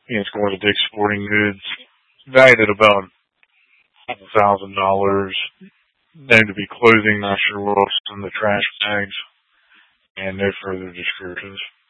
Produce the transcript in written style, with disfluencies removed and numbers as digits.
It's going to Dick's Sporting Goods, valued at about $1,000. Named to be clothing, not sure what else in the trash bags, and no further descriptions.